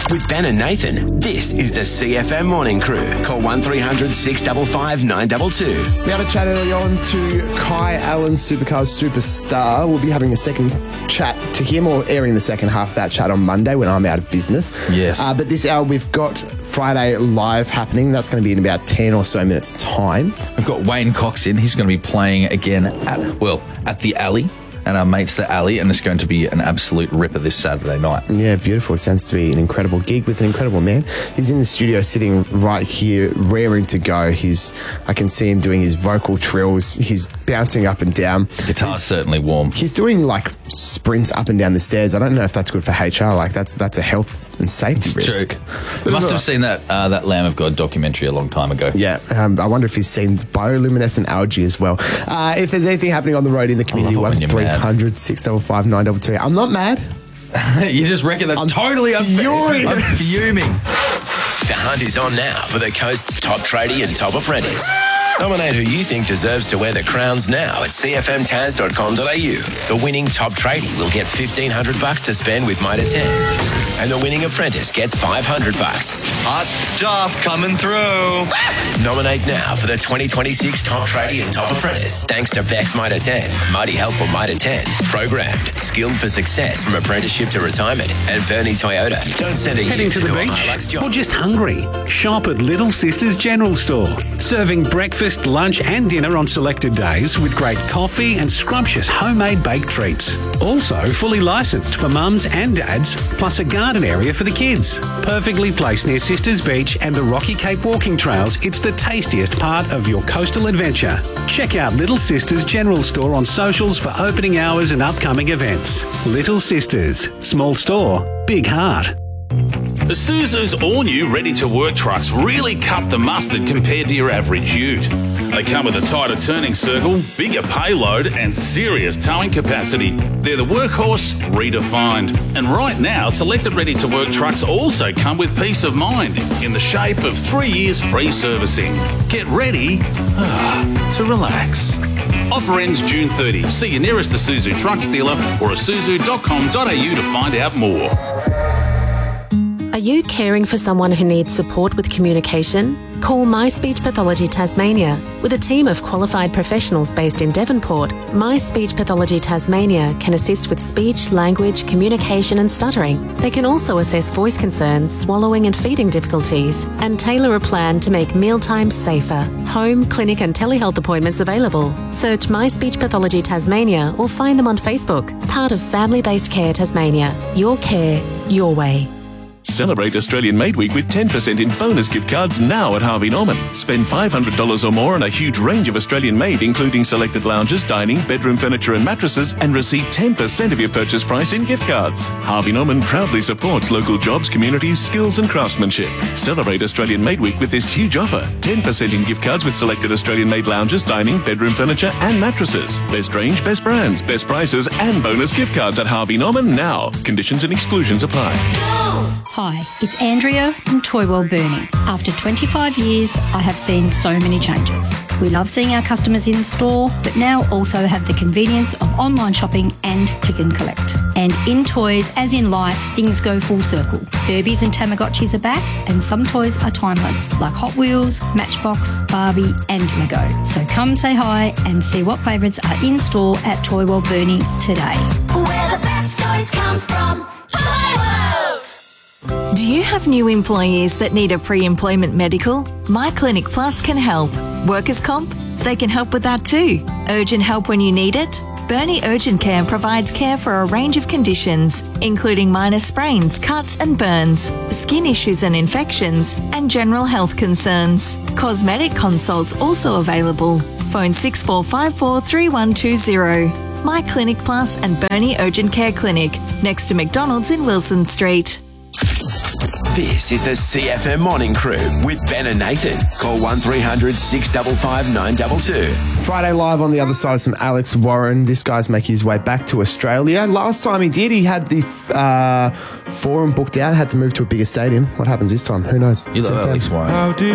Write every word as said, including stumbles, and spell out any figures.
With Ben and Nathan, this is the C F M Morning Crew. Call one three hundred six five five nine two two. We had a chat earlier on to Kai Allen, Supercars Superstar. We'll be having a second chat to him, or airing the second half of that chat on Monday when I'm out of business. Yes. Uh, but this hour we've got Friday Live happening. That's going to be in about ten or so minutes' time. We've got Wayne Cox in. He's going to be playing again at, well, at the Alley. And our mates, the Alley, and it's going to be an absolute ripper this Saturday night. Yeah, beautiful. It sounds to be an incredible gig with an incredible man. He's in the studio sitting right here, raring to go. He's, I can see him doing his vocal trills. He's bouncing up and down. The guitar's certainly warm. He's doing like sprints up and down the stairs. I don't know if that's good for H R. Like that's that's a health and safety It's risk. true. You must have seen that uh, that Lamb of God documentary a long time ago. Yeah, um, I wonder if he's seen bioluminescent algae as well. Uh, if there's anything happening on the road in the community, I love it one when you're three mad. hundred six five five nine two two. I'm not mad. You just reckon that's I'm totally unfair. furious. I'm fuming. The hunt is on now for the coast's top tradie and top apprentice. Nominate who you think deserves to wear the crowns now at c f m taz dot com dot a u. The winning top tradie will get fifteen hundred bucks to spend with Mitre ten. And the winning apprentice gets five hundred bucks. Hot stuff coming through. Nominate now for the twenty twenty-six Top Tradie and Top Apprentice. Thanks to Bex Mitre ten, Mighty Helpful Mitre ten, Programmed, Skilled for Success from Apprenticeship to Retirement, and Bernie Toyota. Don't send a Heading youth to the into a beach Hilux job. or just hungry? Shop at Little Sisters General Store. Serving breakfast, lunch and dinner on selected days with great coffee and scrumptious homemade baked treats. Also fully licensed for mums and dads, plus a garden area for the kids. Perfectly placed near Sisters Beach and the Rocky Cape walking trails, it's the tastiest part of your coastal adventure. Check out Little Sisters General Store on socials for opening hours and upcoming events. Little Sisters. Small store, big heart. Isuzu's all-new ready-to-work trucks really cut the mustard compared to your average ute. They come with a tighter turning circle, bigger payload and serious towing capacity. They're the workhorse redefined. And right now, selected ready-to-work trucks also come with peace of mind in the shape of three years free servicing. Get ready ah, to relax. Offer ends June thirtieth. See your nearest Isuzu trucks dealer or isuzu dot com dot a u to find out more. Are you caring for someone who needs support with communication? Call My Speech Pathology Tasmania. With a team of qualified professionals based in Devonport, My Speech Pathology Tasmania can assist with speech, language, communication and stuttering. They can also assess voice concerns, swallowing and feeding difficulties, and tailor a plan to make mealtimes safer. Home, clinic and telehealth appointments available. Search My Speech Pathology Tasmania or find them on Facebook. Part of Family Based Care Tasmania. Your care, your way. Celebrate Australian Made Week with ten percent in bonus gift cards now at Harvey Norman. Spend five hundred dollars or more on a huge range of Australian made, including selected lounges, dining, bedroom furniture and mattresses, and receive ten percent of your purchase price in gift cards. Harvey Norman proudly supports local jobs, communities, skills and craftsmanship. Celebrate Australian Made Week with this huge offer. ten percent in gift cards with selected Australian made lounges, dining, bedroom furniture and mattresses. Best range, best brands, best prices and bonus gift cards at Harvey Norman now. Conditions and exclusions apply. Hi, it's Andrea from Toywell Burnie. After twenty-five years, I have seen so many changes. We love seeing our customers in store, but now also have the convenience of online shopping and click and collect. And in toys, as in life, things go full circle. Furbies and Tamagotchis are back, and some toys are timeless, like Hot Wheels, Matchbox, Barbie and Lego. So come say hi and see what favourites are in store at Toywell Burnie today. Where the best toys come from. Do you have new employees that need a pre-employment medical? My Clinic Plus can help. Workers' comp? They can help with that too. Urgent help when you need it? Burnie Urgent Care provides care for a range of conditions, including minor sprains, cuts and burns, skin issues and infections, and general health concerns. Cosmetic consults also available. Phone six four five four three one two zero. My Clinic Plus and Burnie Urgent Care Clinic, next to McDonald's in Wilson Street. This is the C F M Morning Crew with Ben and Nathan. Call one three hundred six five five nine two two. Friday Live on the other side, some Alex Warren. This guy's making his way back to Australia. Last time he did, he had the uh, forum booked out, had to move to a bigger stadium. What happens this time? Who knows? You love Alex Warren. How did